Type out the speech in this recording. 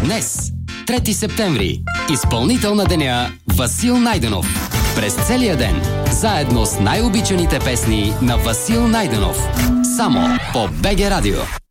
Днес, 3 септември, изпълнител на деня Васил Найденов. През целия ден, заедно с най-обичаните песни на Васил Найденов. Само по БГ Радио.